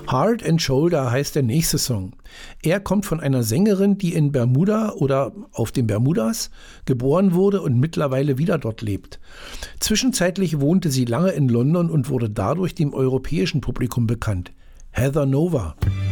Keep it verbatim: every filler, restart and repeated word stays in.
Heart and Shoulder heißt der nächste Song. Er kommt von einer Sängerin, die in Bermuda oder auf den Bermudas geboren wurde und mittlerweile wieder dort lebt. Zwischenzeitlich wohnte sie lange in London und wurde dadurch dem europäischen Publikum bekannt. Heather Nova.